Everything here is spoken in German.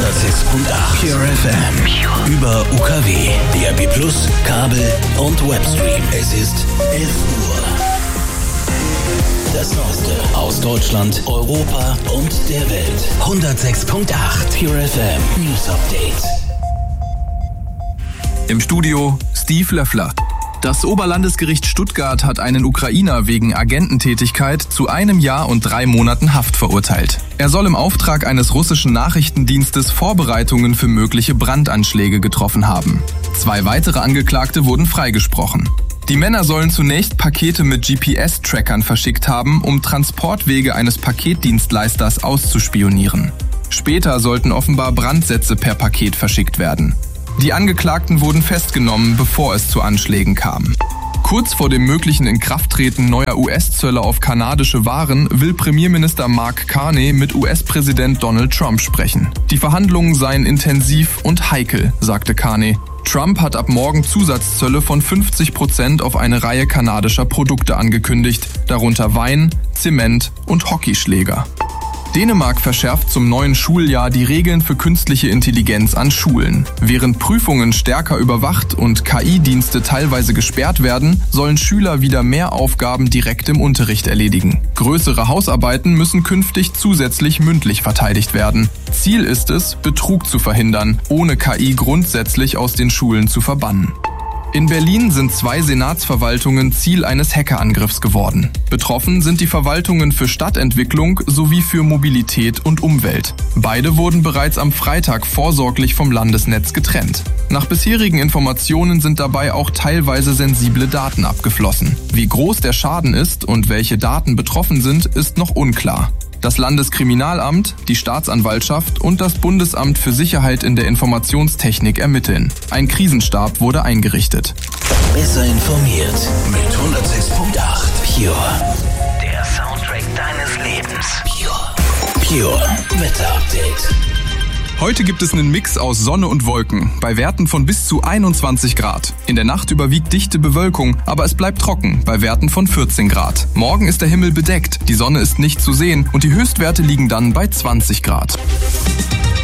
Pure FM. Über UKW, DAB+, Kabel und Webstream. Es ist 11 Uhr. Das Neueste aus Deutschland, Europa und der Welt. 106.8 Pure FM News Update. Im Studio Steve Löffler. Das Oberlandesgericht Stuttgart hat einen Ukrainer wegen Agententätigkeit zu 1 Jahr und 3 Monaten Haft verurteilt. Er soll im Auftrag eines russischen Nachrichtendienstes Vorbereitungen für mögliche Brandanschläge getroffen haben. 2 weitere Angeklagte wurden freigesprochen. Die Männer sollen zunächst Pakete mit GPS-Trackern verschickt haben, um Transportwege eines Paketdienstleisters auszuspionieren. Später sollten offenbar Brandsätze per Paket verschickt werden. Die Angeklagten wurden festgenommen, bevor es zu Anschlägen kam. Kurz vor dem möglichen Inkrafttreten neuer US-Zölle auf kanadische Waren will Premierminister Mark Carney mit US-Präsident Donald Trump sprechen. Die Verhandlungen seien intensiv und heikel, sagte Carney. Trump hat ab morgen Zusatzzölle von 50% auf eine Reihe kanadischer Produkte angekündigt, darunter Wein, Zement und Hockeyschläger. Dänemark verschärft zum neuen Schuljahr die Regeln für künstliche Intelligenz an Schulen. Während Prüfungen stärker überwacht und KI-Dienste teilweise gesperrt werden, sollen Schüler wieder mehr Aufgaben direkt im Unterricht erledigen. Größere Hausarbeiten müssen künftig zusätzlich mündlich verteidigt werden. Ziel ist es, Betrug zu verhindern, ohne KI grundsätzlich aus den Schulen zu verbannen. In Berlin sind 2 Senatsverwaltungen Ziel eines Hackerangriffs geworden. Betroffen sind die Verwaltungen für Stadtentwicklung sowie für Mobilität und Umwelt. Beide wurden bereits am Freitag vorsorglich vom Landesnetz getrennt. Nach bisherigen Informationen sind dabei auch teilweise sensible Daten abgeflossen. Wie groß der Schaden ist und welche Daten betroffen sind, ist noch unklar. Das Landeskriminalamt, die Staatsanwaltschaft und das Bundesamt für Sicherheit in der Informationstechnik ermitteln. Ein Krisenstab wurde eingerichtet. Besser informiert mit 106.8 Pure. Der Soundtrack deines Lebens. Pure Wetter Update. Heute gibt es einen Mix aus Sonne und Wolken, bei Werten von bis zu 21 Grad. In der Nacht überwiegt dichte Bewölkung, aber es bleibt trocken, bei Werten von 14 Grad. Morgen ist der Himmel bedeckt, die Sonne ist nicht zu sehen und die Höchstwerte liegen dann bei 20 Grad.